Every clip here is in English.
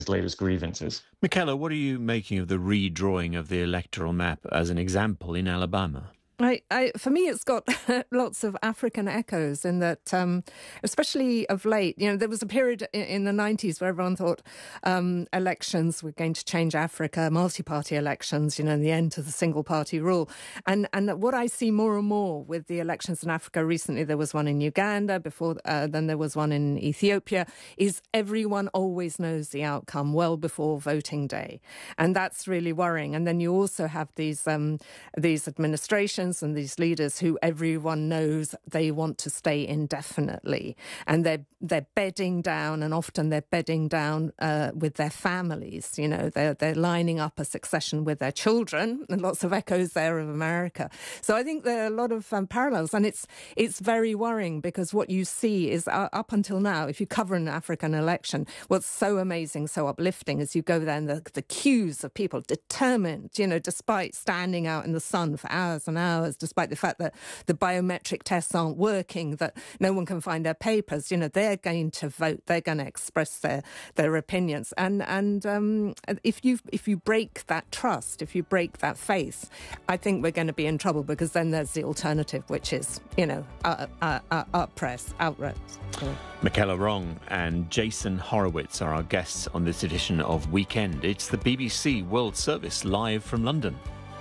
latest grievances. Michaela, what are you making of the redrawing of the electoral map as an example in Alabama? For me, it's got lots of African echoes in that, especially of late, there was a period in the 90s where everyone thought elections were going to change Africa, multi-party elections, and the end to the single-party rule. And what I see more and more with the elections in Africa recently, there was one in Uganda, then there was one in Ethiopia, is everyone always knows the outcome well before voting day. And that's really worrying. And then you also have these administrations and these leaders who everyone knows they want to stay indefinitely, and they're bedding down, and often they're bedding down with their families. They're lining up a succession with their children, and lots of echoes there of America. So I think there are a lot of parallels, and it's very worrying because what you see is up until now, if you cover an African election, what's so amazing, so uplifting, is you go there and the queues of people determined, despite standing out in the sun for hours and hours, despite the fact that the biometric tests aren't working, that no one can find their papers, they're going to vote, they're going to express their opinions. And if you break that trust, if you break that faith, I think we're going to be in trouble, because then there's the alternative, which is, outrest. Michaela Wrong and Jason Horowitz are our guests on this edition of Weekend. It's the BBC World Service live from London.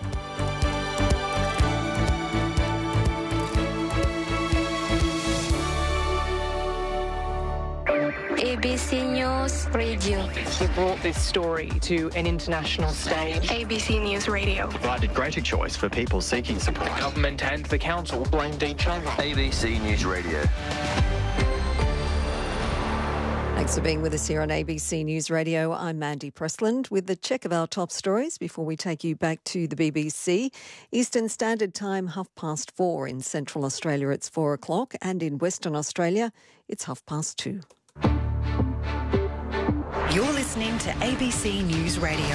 ABC News Radio. We brought this story to an international stage. ABC News Radio. Provided greater choice for people seeking support. Government and the council blamed each other. ABC News Radio. Thanks for being with us here on ABC News Radio. I'm Mandy Pressland with the check of our top stories before we take you back to the BBC. Eastern Standard Time, 4:30. In Central Australia, it's 4 o'clock. And in Western Australia, it's 2:30. You're listening to ABC News Radio.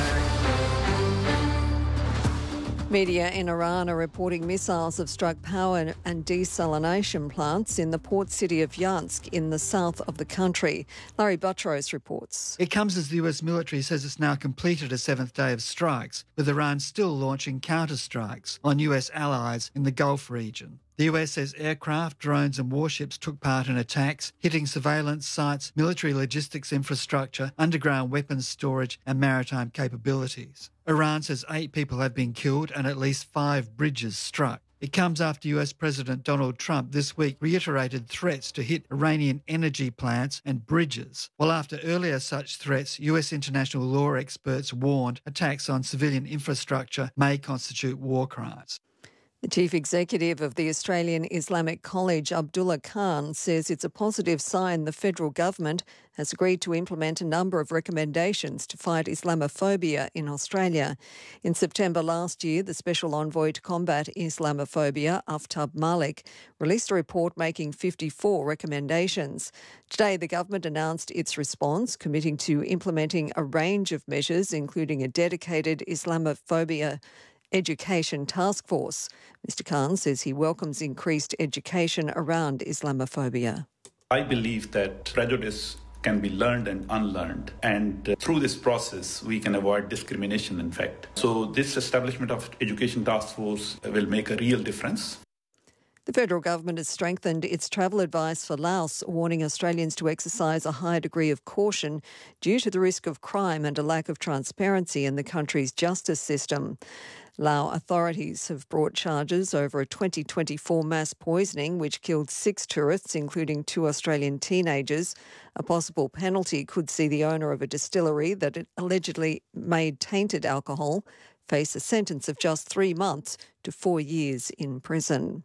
Media in Iran are reporting missiles have struck power and desalination plants in the port city of Yansk in the south of the country. Larry Buttrose reports. It comes as the US military says it's now completed a seventh day of strikes, with Iran still launching counter-strikes on US allies in the Gulf region. The US says aircraft, drones and warships took part in attacks, hitting surveillance sites, military logistics infrastructure, underground weapons storage and maritime capabilities. Iran says 8 people have been killed and at least 5 bridges struck. It comes after US President Donald Trump this week reiterated threats to hit Iranian energy plants and bridges, while after earlier such threats, US international law experts warned attacks on civilian infrastructure may constitute war crimes. The Chief Executive of the Australian Islamic College, Abdullah Khan, says it's a positive sign the federal government has agreed to implement a number of recommendations to fight Islamophobia in Australia. In September last year, the Special Envoy to Combat Islamophobia, Aftab Malik, released a report making 54 recommendations. Today, the government announced its response, committing to implementing a range of measures, including a dedicated Islamophobia Education Task Force. Mr. Khan says he welcomes increased education around Islamophobia. I believe that prejudice can be learned and unlearned, and through this process we can avoid discrimination, in fact. So this establishment of Education Task Force will make a real difference. The federal government has strengthened its travel advice for Laos, warning Australians to exercise a high degree of caution due to the risk of crime and a lack of transparency in the country's justice system. Lao authorities have brought charges over a 2024 mass poisoning which killed 6 tourists, including 2 Australian teenagers. A possible penalty could see the owner of a distillery that it allegedly made tainted alcohol face a sentence of just 3 months to 4 years in prison.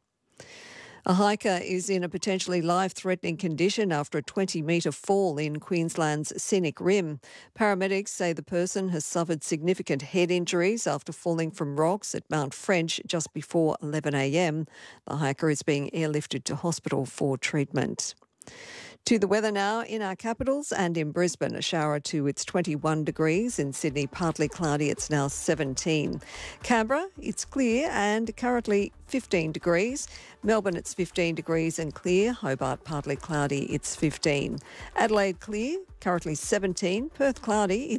A hiker is in a potentially life-threatening condition after a 20-metre fall in Queensland's Scenic Rim. Paramedics say the person has suffered significant head injuries after falling from rocks at Mount French just before 11 a.m. The hiker is being airlifted to hospital for treatment. To the weather now in our capitals and in Brisbane. A shower or two, it's 21 degrees. In Sydney, partly cloudy, it's now 17. Canberra, it's clear and currently 15 degrees. Melbourne, it's 15 degrees and clear. Hobart, partly cloudy, it's 15. Adelaide, clear, currently 17. Perth, cloudy.